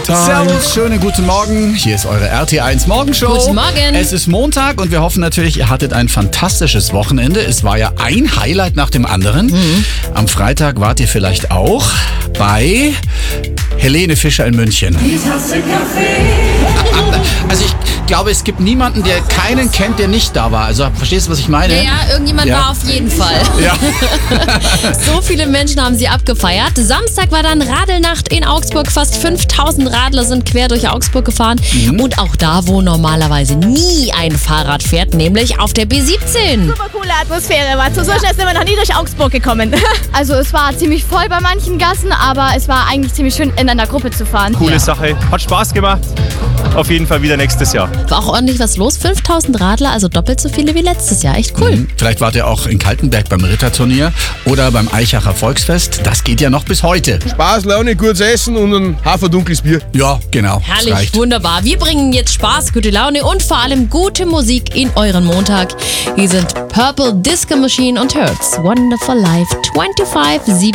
Servus, schönen guten Morgen. Hier ist eure RT1 Morgenshow. Guten Morgen. Es ist Montag und wir hoffen natürlich, ihr hattet ein fantastisches Wochenende. Es war ja ein Highlight nach dem anderen. Am Freitag wart ihr vielleicht auch bei Helene Fischer in München. Die Tasse Kaffee. Also ich glaube, es gibt niemanden, der keinen kennt, der nicht da war. Also verstehst du, was ich meine? Ja, irgendjemand war auf jeden Fall. Ja. So viele Menschen haben sie abgefeiert. Samstag war dann Radelnacht in Augsburg. Fast 5000 Radler sind quer durch Augsburg gefahren. Und auch da, wo normalerweise nie ein Fahrrad fährt, nämlich auf der B17. Super coole Atmosphäre, war so schnell sind wir noch nie durch Augsburg gekommen. Also es war ziemlich voll bei manchen Gassen, aber es war eigentlich ziemlich schön in einer Gruppe zu fahren. Coole Sache, hat Spaß gemacht. Auf jeden Fall wieder nächstes Jahr. War auch ordentlich was los. 5000 Radler, also doppelt so viele wie letztes Jahr. Echt cool. Vielleicht wart ihr auch in Kaltenberg beim Ritterturnier oder beim Eichacher Volksfest. Das geht ja noch bis heute. Spaß, Laune, gutes Essen und ein haferdunkles Bier. Ja, genau. das Herrlich, reicht. wunderbar. Wir bringen jetzt Spaß, gute Laune und vor allem gute Musik in euren Montag. Hier sind Purple Disco Machine und Hurts. Wonderful Life 25/7.